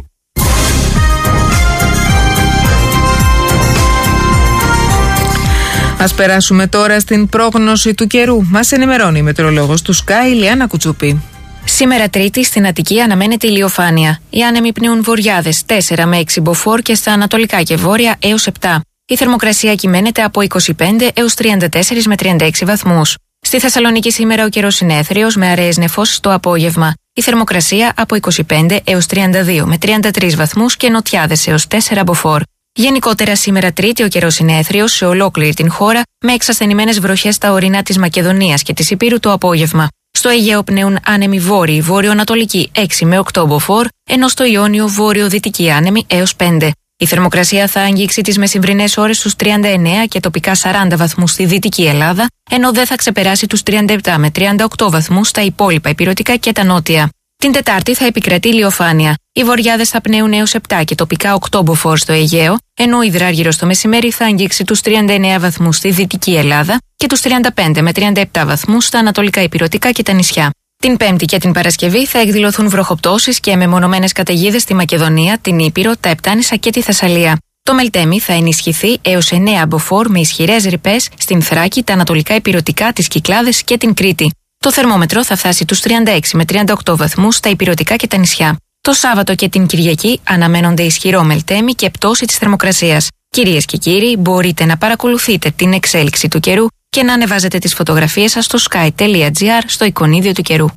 Ας περάσουμε τώρα στην πρόγνωση του καιρού. Μας ενημερώνει η μετεωρολόγος του Sky, Ηλιάνα Κουτσούπη. Σήμερα Τρίτη στην Αττική αναμένεται ηλιοφάνεια. Οι άνεμοι πνέουν βορειάδες τέσσερα με έξι μποφόρ και στα ανατολικά και βόρεια έως επτά. Η θερμοκρασία κυμαίνεται από είκοσι πέντε έως τριάντα τέσσερα με τριάντα έξι βαθμούς. Στη Θεσσαλονίκη σήμερα ο καιρός είναι έθριος με αραιές νεφώσεις το απόγευμα. Η θερμοκρασία από είκοσι πέντε έως τριάντα δύο με τριάντα τρεις βαθμούς και νοτιάδες έως τέσσερα μποφόρ. Γενικότερα σήμερα Τρίτη ο καιρός είναι έθριος σε ολόκληρη την χώρα με εξασθενημένες βροχές στα ορεινά της Μακεδονίας και της Ηπείρου το απόγευμα. Στο Αιγαίο πνέουν άνεμοι βόρειοι βόρειο-ανατολικοί έξι με οκτώ μποφόρ, ενώ στο Ιόνιο βόρειο-δυτικοί άνεμοι έως πέντε. Η θερμοκρασία θα αγγίξει τις μεσημβρινές ώρες στους τριάντα εννέα και τοπικά σαράντα βαθμούς στη Δυτική Ελλάδα, ενώ δεν θα ξεπεράσει τους τριάντα επτά με τριάντα οκτώ βαθμούς στα υπόλοιπα ηπειρωτικά και τα νότια. Την Τετάρτη θα επικρατεί ηλιοφάνεια. Οι βορειάδες θα πνέουν έως επτά και τοπικά οκτώ μποφόρ στο Αιγαίο, ενώ ο υδράργυρος το μεσημέρι θα αγγίξει τους τριάντα εννέα βαθμούς στη Δυτική Ελλάδα και τους τριάντα πέντε με τριάντα επτά βαθμούς στα ανατολικά ηπειρωτικά και τα νησιά. Την Πέμπτη και την Παρασκευή θα εκδηλωθούν βροχοπτώσεις και μεμονωμένες καταιγίδες στη Μακεδονία, την Ήπειρο, τα Επτάνησα και τη Θεσσαλία. Το Μελτέμι θα ενισχυθεί έως εννέα μποφόρ με ισχυρές ρηπές στην Θράκη, τα ανατολικά ηπειρωτικά, τις Κυκλάδες και την Κρήτη. Το θερμόμετρο θα φτάσει τους τριάντα έξι με τριάντα οκτώ βαθμούς στα ηπειρωτικά και τα νησιά. Το Σάββατο και την Κυριακή αναμένονται ισχυρό Μελτέμι και πτώση της θερμοκρασίας. Κυρίες και κύριοι, μπορείτε να παρακολουθείτε την εξέλιξη του καιρού και να ανεβάζετε τις φωτογραφίες σας στο sky τελεία gr στο εικονίδιο του καιρού.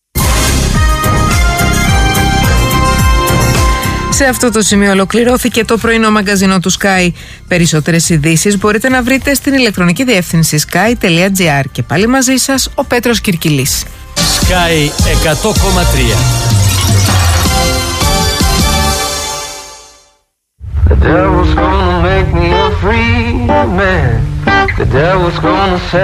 Σε αυτό το σημείο ολοκληρώθηκε το πρωινό μαγκαζίνο του Sky. Περισσότερες ειδήσεις μπορείτε να βρείτε στην ηλεκτρονική διεύθυνση sky τελεία gr. Και πάλι μαζί σας ο Πέτρος Κυρκυλής. Sky εκατό κόμμα τρία. The devil's gonna make me a free man. The devil's gonna say